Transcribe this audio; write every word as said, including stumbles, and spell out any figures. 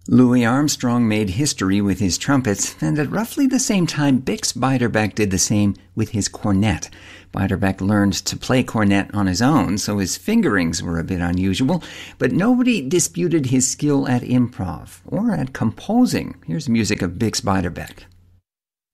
Louis Armstrong made history with his trumpets, and at roughly the same time, Bix Beiderbecke did the same with his cornet. Beiderbecke learned to play cornet on his own, so his fingerings were a bit unusual, but nobody disputed his skill at improv or at composing. Here's music of Bix Beiderbecke.